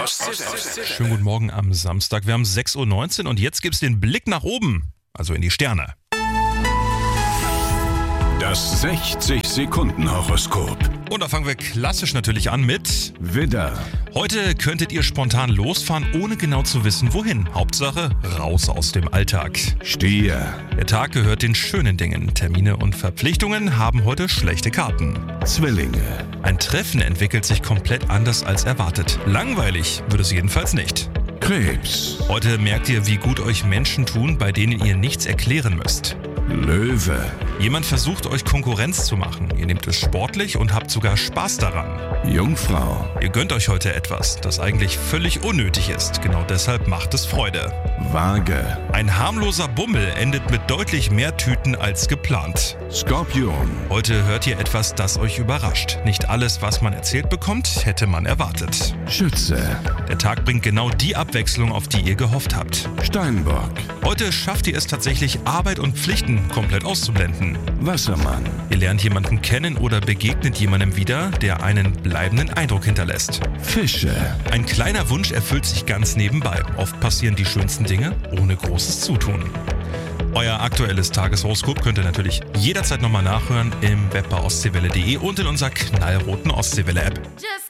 Ostseewelle. Schönen guten Morgen am Samstag. Wir haben 6:19 Uhr und jetzt gibt's den Blick nach oben, also in die Sterne. Das 60-Sekunden-Horoskop. Und da fangen wir klassisch natürlich an mit Widder, heute könntet ihr spontan losfahren, ohne genau zu wissen, wohin. Hauptsache, raus aus dem Alltag. Stier, Der Tag gehört den schönen Dingen. Termine und Verpflichtungen haben heute schlechte Karten. Zwillinge, Ein Treffen entwickelt sich komplett anders als erwartet. Langweilig wird es jedenfalls nicht. Krebs, Heute merkt ihr, wie gut euch Menschen tun, bei denen ihr nichts erklären müsst. Löwe, Jemand versucht euch Konkurrenz zu machen. Ihr nehmt es sportlich und habt sogar Spaß daran. Jungfrau, Ihr gönnt euch heute etwas, das eigentlich völlig unnötig ist. Genau deshalb macht es Freude. Waage, Ein harmloser Bummel endet mit deutlich mehr Tüten als geplant. Skorpion, Heute hört ihr etwas, das euch überrascht. Nicht alles, was man erzählt bekommt, hätte man erwartet. Schütze, Der Tag bringt genau die Abwechslung, auf die ihr gehofft habt. Steinbock, Heute schafft ihr es tatsächlich, Arbeit und Pflichten komplett auszublenden. Wassermann, Ihr lernt jemanden kennen oder begegnet jemandem wieder, der einen bleibenden Eindruck hinterlässt. Fische, Ein kleiner Wunsch erfüllt sich ganz nebenbei. Oft passieren die schönsten Dinge ohne großes Zutun. Euer aktuelles Tageshoroskop könnt ihr natürlich jederzeit nochmal nachhören im Web bei ostseewelle.de und in unserer knallroten Ostseewelle-App. Just